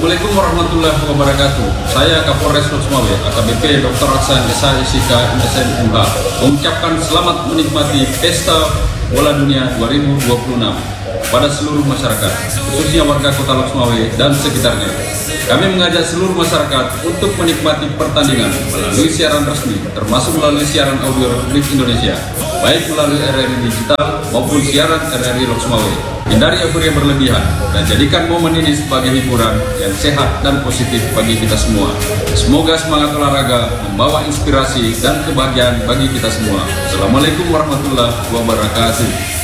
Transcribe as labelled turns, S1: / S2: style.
S1: Assalamualaikum warahmatullahi wabarakatuh. Saya Kapolres Loksmawe, AKBP Dr. Hasan SIK MSN MH, mengucapkan selamat menikmati Pesta Bola Dunia 2026 pada seluruh masyarakat, khususnya warga Kota Loksmawe dan sekitarnya. Kami mengajak seluruh masyarakat untuk menikmati pertandingan melalui siaran resmi, termasuk melalui siaran audio Republik Indonesia, baik melalui RRI Digital maupun siaran RRI Loksmawe. Hindari euforia berlebihan dan jadikan momen ini sebagai hiburan yang sehat dan positif bagi kita semua. Semoga semangat olahraga membawa inspirasi dan kebahagiaan bagi kita semua. Assalamualaikum warahmatullahi wabarakatuh.